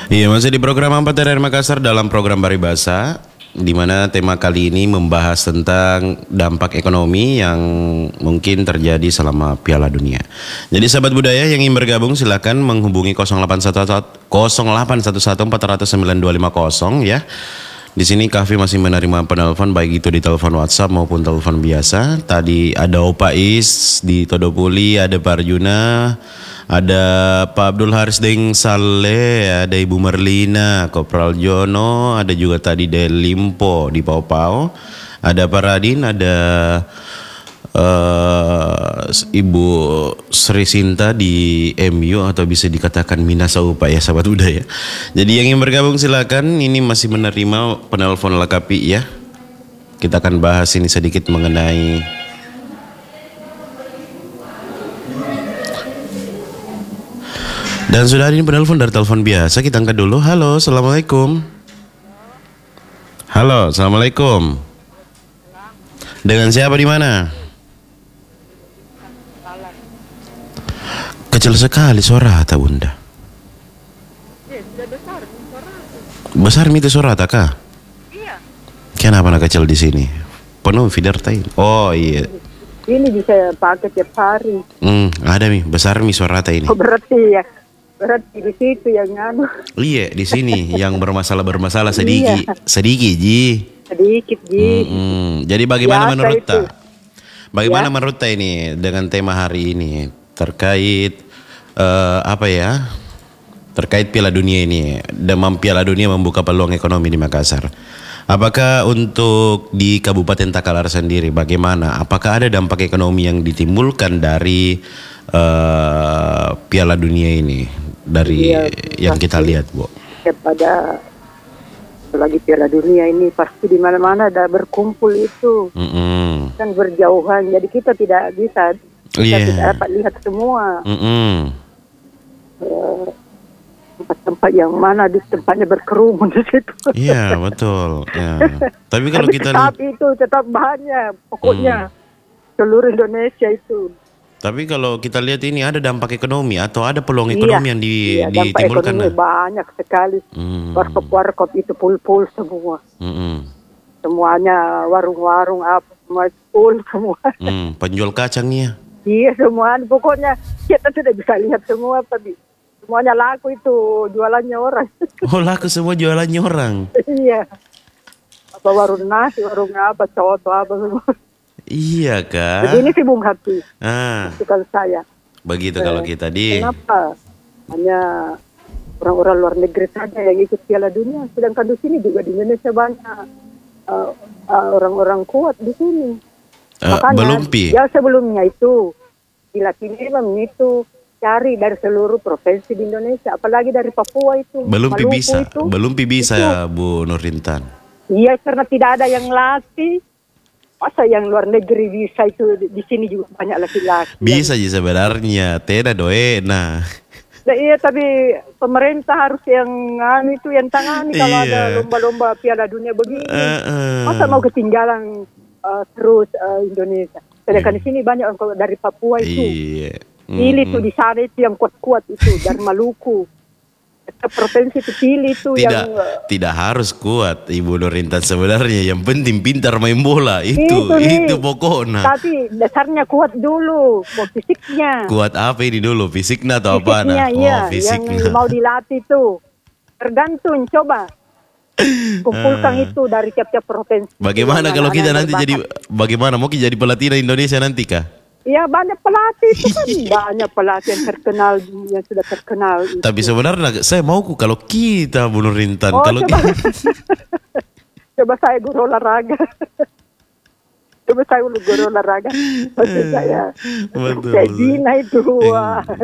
Iya, masih di program 4 RRI Makassar dalam program Paribasa, di mana tema kali ini membahas tentang dampak ekonomi yang mungkin terjadi selama Piala Dunia. Jadi sahabat budaya yang ingin bergabung silakan menghubungi 0811 409 ya. Di sini Kahfi masih menerima penelpon baik itu di telepon WhatsApp maupun telepon biasa. Tadi ada Opa Is di Todopuli, ada Pak Arjuna, ada Pak Abdul Haris Deng Saleh, ada Ibu Merlina, Kopral Jono, ada juga tadi Del Limpo di Pau Pau, ada Pak Radin, ada Ibu Sri Sinta di MU atau bisa dikatakan Minasa Upa ya sahabat budaya. Jadi yang ingin bergabung silakan, ini masih menerima penelpon lengkapi ya. Kita akan bahas ini sedikit mengenai dan sudah ada ini penelpon dari telepon biasa, kita angkat dulu. Halo, assalamualaikum. Halo, assalamualaikum. Dengan siapa di mana? Kecil sekali suara ta bunda. Besar itu suara ta kah? Iya. Kenapa nak kecil di sini? Penuh feeder tain. Oh iya. Ini bisa pakai tiap hari. Ada besar suara ta ini. Oh, berarti di situ yang anu. Iya, di sini yang bermasalah sedikit. Iya. Sedikit Ji. Jadi bagaimana Biasa menurut itu. ta? Bagaimana Ya. menurut ta ini dengan tema hari ini terkait terkait Piala Dunia ini, demam Piala Dunia membuka peluang ekonomi di Makassar. Apakah untuk di Kabupaten Takalar sendiri bagaimana? Apakah ada dampak ekonomi yang ditimbulkan dari Piala Dunia ini dari Iya, yang kita lihat, Bu? Kepada lagi Piala Dunia ini pasti di mana-mana ada berkumpul itu. Kan berjauhan, jadi kita tidak bisa tidak dapat lihat semua. Tempat-tempat yang mana di tempatnya berkerumun di situ. Iya betul. Ya. Tapi kalau kita tetap banyak pokoknya seluruh Indonesia itu. Tapi kalau kita lihat ini ada dampak ekonomi atau ada peluang ekonomi yang ditimbulkan. Dampak ekonomi banyak sekali. Warkop itu full semua. Semuanya warung-warung apa semua full semua. Penjual kacangnya. Iya semua, pokoknya kita tidak bisa lihat semua, tapi semuanya laku itu jualannya orang. Oh laku semua jualannya orang. Iya. Apa warung nasi, warung apa, coto apa semua. Iya kak. Jadi ini sih Bung Hati. Itu kalau saya. Begitu kalau kita di. Kenapa? Hanya orang-orang luar negeri saja yang ikut Piala Dunia, sedangkan di sini juga di Indonesia banyak orang-orang kuat di sini. Makanya, belum pi. Ya sebelumnya itu bila memang itu cari dari seluruh provinsi di Indonesia, apalagi dari Papua itu. Belum bisa itu. ya Bu Nurintan. Iya karena tidak ada yang latih. Masa yang luar negeri bisa itu di sini juga banyak laki-laki. Bisa aja sebenarnya, tidak doena. Nah, iya tapi pemerintah harus yang tangani kalau ada lomba-lomba Piala Dunia begini. Masa mau ketinggalan terus Indonesia. Sedangkan di sini banyak orang dari Papua itu. Iya. Pilih tuh di sana itu yang kuat-kuat itu dari Maluku. Provinsi itu pilih itu tidak harus kuat Ibu Nurintan sebenarnya, yang penting pintar main bola itu pokoknya. Tapi dasarnya kuat dulu, fisiknya. Kuat apa ini dulu, fisiknya atau apa? Iya, fisiknya. Yang mau dilatih tuh. Tergantung, coba kumpulkan itu dari tiap-tiap provinsi. Bagaimana kalau kita nanti bagaimana mau jadi pelatih Indonesia nanti kah? Ya banyak pelatih itu kan banyak pelatih yang terkenal, yang sudah terkenal itu. Tapi sebenarnya saya mau kalau kita Bu Nurintan coba saya guru olahraga. Maksud saya betul. kayak Dina itu.